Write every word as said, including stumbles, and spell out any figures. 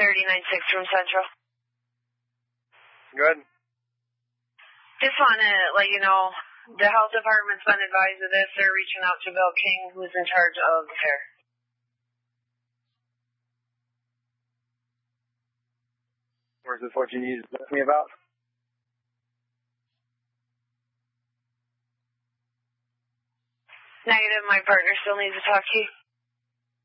thirty-nine six from Central. Good. Just want to let you know, the health department's been advised of this. They're reaching out to Bill King, who's in charge of the fair. Or is this what you need to talk to me about? Negative, my partner still needs to talk to you.